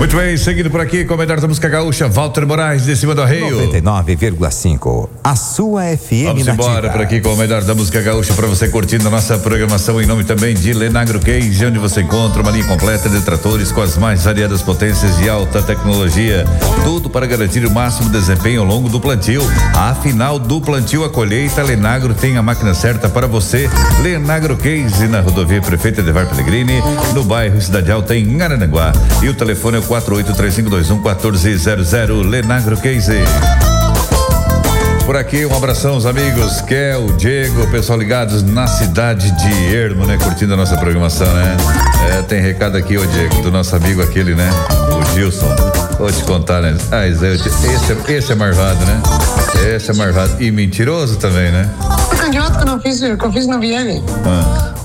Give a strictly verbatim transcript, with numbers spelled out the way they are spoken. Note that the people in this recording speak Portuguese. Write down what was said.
Muito bem, seguindo por aqui com o melhor da música gaúcha, Walter Moraes, de cima do Arreio. noventa e nove vírgula cinco, a sua F M Vamos nativa. embora por aqui com o melhor da música gaúcha para você curtindo a nossa programação em nome também de Lenagro Case, onde você encontra uma linha completa de tratores com as mais variadas potências e alta tecnologia. Tudo para garantir o máximo desempenho ao longo do plantio. Afinal, do plantio à colheita, Lenagro tem a máquina certa para você. Lenagro Case na rodovia Prefeito Edevar Pellegrini, no bairro Cidade Alta, em Araranguá. E o telefone é o quatro oito três cinco dois um quatro zero zero, Lenagro Case. Por aqui, um abração aos amigos Kel, Diego, pessoal ligados na cidade de Ermo, né? Curtindo a nossa programação, né? É, tem recado aqui, ô Diego, do nosso amigo aquele, né? O Gilson. Vou te contar, né? Ah, esse, é, esse é marvado, né? Esse é marvado e mentiroso também, né? Candidato que eu não fiz, que eu fiz no Vieri. Ah.